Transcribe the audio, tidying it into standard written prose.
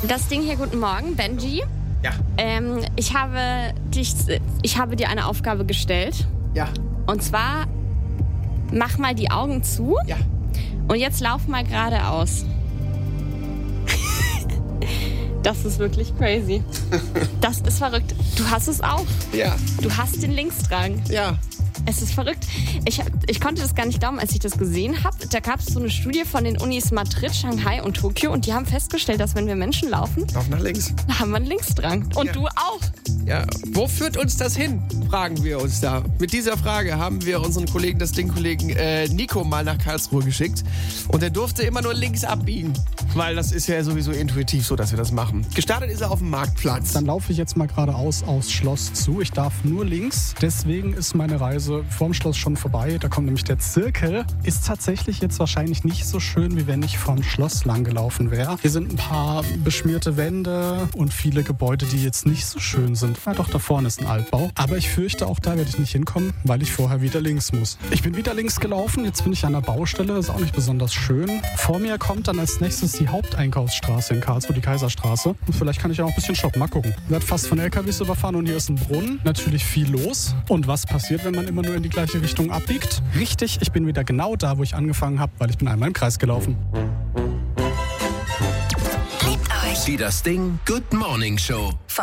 Das Ding hier, guten Morgen, Benji. Ja. Ich habe dir eine Aufgabe gestellt. Ja. Und zwar, mach mal die Augen zu. Ja. Und jetzt lauf mal geradeaus. Das ist wirklich crazy. Das ist verrückt. Du hast es auch. Ja. Du hast den Linksdrang. Ja. Es ist verrückt. Ich konnte das gar nicht glauben, als ich das gesehen habe. Da gab es so eine Studie von den Unis Madrid, Shanghai und Tokio und die haben festgestellt, dass wenn wir Menschen laufen, Lauf nach links. da haben wir einen Linksdrang. Und Ja. du auch. Ja. Wo führt uns das hin? Fragen wir uns da. Mit dieser Frage haben wir unseren Kollegen, das Ding-Kollegen Nico mal nach Karlsruhe geschickt. Und er durfte immer nur links abbiegen. Weil das ist ja sowieso intuitiv so, dass wir das machen. Gestartet ist er auf dem Marktplatz. Dann laufe ich jetzt mal geradeaus aufs Schloss zu. Ich darf nur links. Deswegen ist meine Reise vorm Schloss schon vorbei. Da kommt nämlich der Zirkel. Ist tatsächlich jetzt wahrscheinlich nicht so schön, wie wenn ich vom Schloss lang gelaufen wäre. Hier sind ein paar beschmierte Wände und viele Gebäude, die jetzt nicht so schön sind. Ja, doch, da vorne ist ein Altbau. Aber ich fürchte, auch da werde ich nicht hinkommen, weil ich vorher wieder links muss. Ich bin wieder links gelaufen. Jetzt bin ich an der Baustelle. Ist auch nicht besonders schön. Vor mir kommt dann als nächstes die Haupteinkaufsstraße in Karlsruhe, die Kaiserstraße. Und vielleicht kann ich auch ein bisschen shoppen. Mal gucken. Ich werde fast von LKWs überfahren und hier ist ein Brunnen. Natürlich viel los. Und was passiert, wenn man immer nur in die gleiche Richtung abbiegt? Richtig, ich bin wieder genau da, wo ich angefangen habe, weil ich bin einmal im Kreis gelaufen. Die Das Ding Good Morning Show.